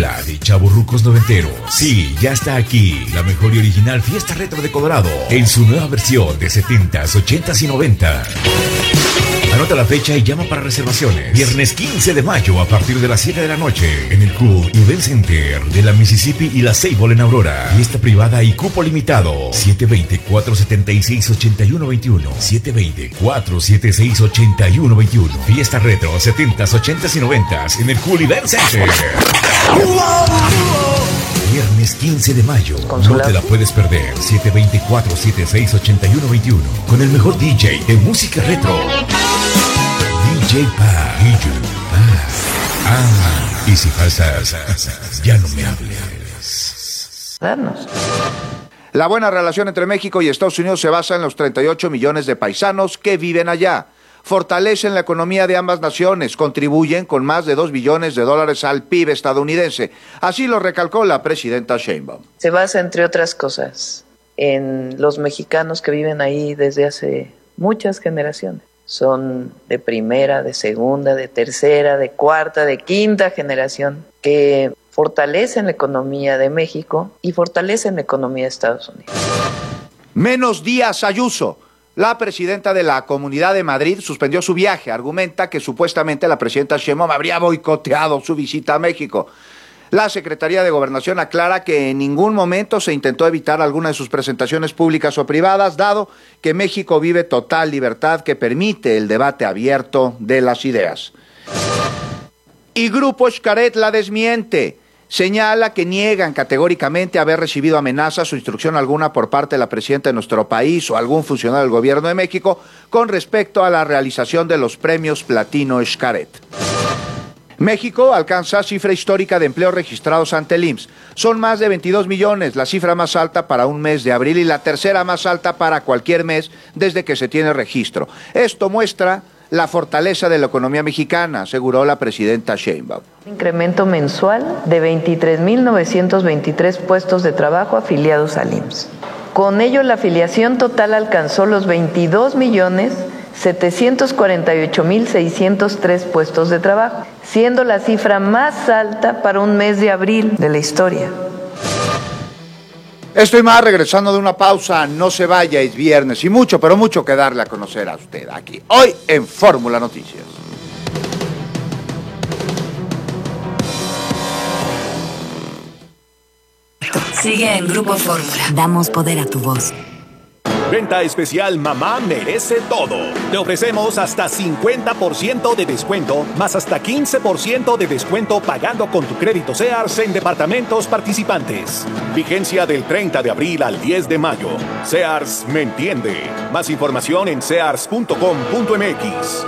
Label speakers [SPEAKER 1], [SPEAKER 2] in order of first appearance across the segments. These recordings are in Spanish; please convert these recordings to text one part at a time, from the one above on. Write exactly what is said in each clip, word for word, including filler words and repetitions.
[SPEAKER 1] escuela de chavorrucos noventeros. Sí, ya está aquí la mejor y original Fiesta Retro de Colorado en su nueva versión de setentas, ochentas y noventa. Anota la fecha y llama para reservaciones. Viernes quince de mayo a partir de las siete de la noche en el Cool Event Center de la Mississippi y la Sable en Aurora. Fiesta privada y cupo limitado. siete dos cero, cuatro siete seis, ocho uno dos uno. siete dos cero, cuatro siete seis, ocho uno dos uno. Fiesta Retro setentas, ochentas y noventas en el Cool Event Center. Viernes quince de mayo. No te la puedes perder. siete dos cero, cuatro siete seis, ocho uno dos uno. Con el mejor D J de música retro. D J Paz. D J Paz. Ah, y si pasas, ya no me hables.
[SPEAKER 2] Darnos.
[SPEAKER 3] La buena relación entre México y Estados Unidos se basa en los treinta y ocho millones de paisanos que viven allá. Fortalecen la economía de ambas naciones, contribuyen con más de dos billones de dólares al P I B estadounidense. Así lo recalcó la presidenta Sheinbaum.
[SPEAKER 2] Se basa, entre otras cosas, en los mexicanos que viven ahí desde hace muchas generaciones. Son de primera, de segunda, de tercera, de cuarta, de quinta generación, que fortalecen la economía de México y fortalecen la economía de Estados Unidos.
[SPEAKER 3] Menos Díaz Ayuso. La presidenta de la Comunidad de Madrid suspendió su viaje. Argumenta que supuestamente la presidenta Sheinbaum habría boicoteado su visita a México. La Secretaría de Gobernación aclara que en ningún momento se intentó evitar alguna de sus presentaciones públicas o privadas, dado que México vive total libertad que permite el debate abierto de las ideas. Y Grupo Xcaret la desmiente. Señala que niegan categóricamente haber recibido amenazas o instrucción alguna por parte de la presidenta de nuestro país o algún funcionario del gobierno de México con respecto a la realización de los premios Platino Xcaret. México alcanza cifra histórica de empleos registrados ante el I M S S. Son más de veintidós millones, la cifra más alta para un mes de abril y la tercera más alta para cualquier mes desde que se tiene registro. Esto muestra la fortaleza de la economía mexicana, aseguró la presidenta Sheinbaum.
[SPEAKER 2] Incremento mensual de veintitrés mil novecientos veintitrés puestos de trabajo afiliados al I M S S. Con ello, la afiliación total alcanzó los veintidós millones setecientos cuarenta y ocho mil seiscientos tres puestos de trabajo, siendo la cifra más alta para un mes de abril de la historia.
[SPEAKER 3] Estoy más regresando de una pausa, no se vaya, es viernes y mucho, pero mucho que darle a conocer a usted aquí, hoy en Fórmula Noticias.
[SPEAKER 4] Sigue en Grupo Fórmula. Damos poder a tu voz.
[SPEAKER 5] Venta especial Mamá Merece Todo. Te ofrecemos hasta cincuenta por ciento de descuento, más hasta quince por ciento de descuento pagando con tu crédito Sears en departamentos participantes. Vigencia del treinta de abril al diez de mayo. Sears me entiende. Más información en sears punto com punto m x.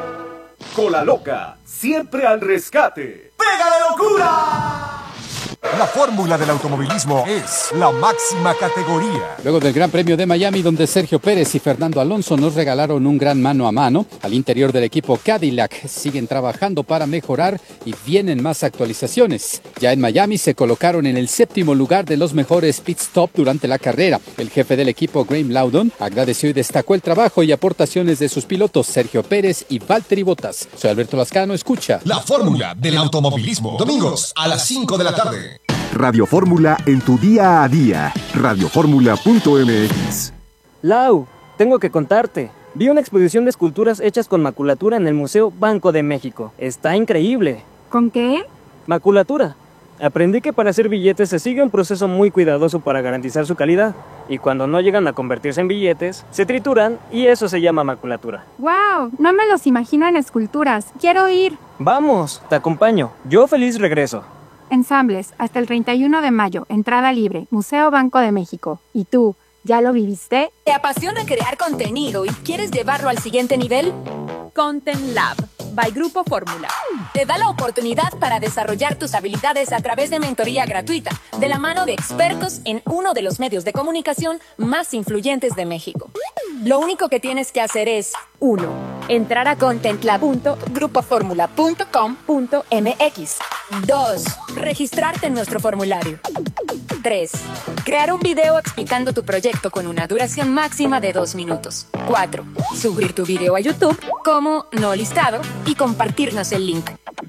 [SPEAKER 5] Cola Loca, siempre al rescate. ¡Pega de locura!
[SPEAKER 6] La fórmula del automovilismo es la máxima categoría.
[SPEAKER 7] Luego del Gran Premio de Miami, donde Sergio Pérez y Fernando Alonso nos regalaron un gran mano a mano, al interior del equipo Cadillac siguen trabajando para mejorar y vienen más actualizaciones. Ya en Miami se colocaron en el séptimo lugar de los mejores pit stop durante la carrera. El jefe del equipo, Graham Loudon, agradeció y destacó el trabajo y aportaciones de sus pilotos Sergio Pérez y Valtteri Bottas. Soy Alberto Lascano, escucha
[SPEAKER 6] La fórmula del automovilismo. Domingos a las cinco de la tarde.
[SPEAKER 8] Radio Fórmula en tu día a día. radio fórmula punto m x.
[SPEAKER 9] Lau, tengo que contarte. Vi una exposición de esculturas hechas con maculatura en el Museo Banco de México. Está increíble.
[SPEAKER 10] ¿Con qué?
[SPEAKER 9] Maculatura. Aprendí que para hacer billetes se sigue un proceso muy cuidadoso para garantizar su calidad. Y cuando no llegan a convertirse en billetes, se trituran y eso se llama maculatura.
[SPEAKER 10] ¡Wow! No me los imagino en esculturas. ¡Quiero ir!
[SPEAKER 9] Vamos, te acompaño. Yo feliz regreso.
[SPEAKER 10] Ensambles, hasta el treinta y uno de mayo, entrada libre, Museo Banco de México. ¿Y tú, ya lo viviste?
[SPEAKER 4] ¿Te apasiona crear contenido y quieres llevarlo al siguiente nivel? Content Lab, by Grupo Fórmula. Te da la oportunidad para desarrollar tus habilidades a través de mentoría gratuita, de la mano de expertos en uno de los medios de comunicación más influyentes de México. Lo único que tienes que hacer es, uno, entrar a contentlab punto grupo fórmula punto com punto m x. dos. Registrarte en nuestro formulario. tres. Crear un video explicando tu proyecto con una duración máxima de dos minutos. cuatro. Subir tu video a YouTube como no listado y compartirnos el link.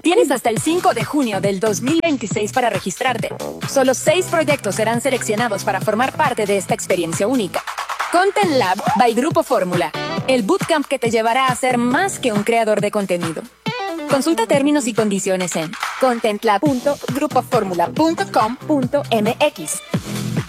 [SPEAKER 4] Tienes hasta el cinco de junio del dos mil veintiséis para registrarte. Solo seis proyectos serán seleccionados para formar parte de esta experiencia única. Content Lab by Grupo Fórmula, el bootcamp que te llevará a ser más que un creador de contenido. Consulta términos y condiciones en contentlab punto grupo formula punto com punto m x.